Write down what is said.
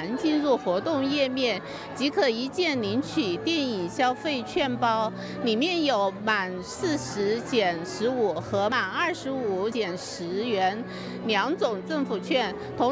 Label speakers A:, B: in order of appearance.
A: 栏进入活动页面，即可一键领取电影消费券包，里面有满40减15和满25减10元2种政府券。同